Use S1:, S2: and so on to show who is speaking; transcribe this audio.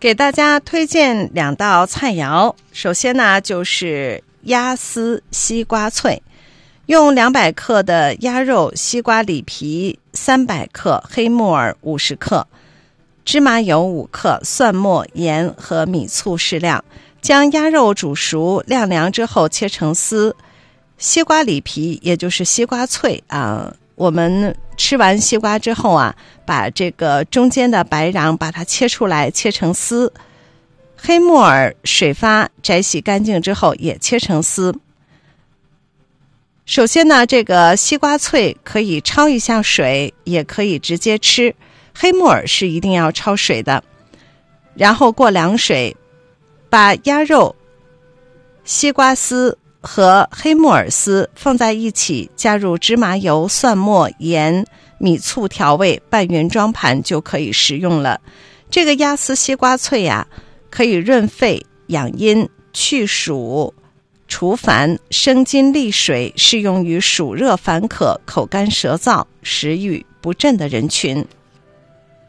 S1: 给大家推荐2道菜肴。首先呢，就是鸭丝西瓜脆，用200克的鸭肉、西瓜里皮300克、黑木耳50克、芝麻油5克、蒜末、盐和米醋适量，将鸭肉煮熟晾凉之后切成丝。西瓜里皮也就是西瓜脆我们吃完西瓜之后把这个中间的白瓤把它切出来，切成丝。黑木耳水发摘洗干净之后也切成丝。首先呢，这个西瓜脆可以焯一下水，也可以直接吃。黑木耳是一定要焯水的，然后过凉水，把鸭肉、西瓜丝和黑木耳丝放在一起，加入芝麻油、蒜末、盐、米醋调味，拌匀装盘就可以食用了。这个鸭丝西瓜脆可以润肺、养阴、去暑、除烦、生津利水，适用于暑热烦渴、口干舌燥、食欲不振的人群。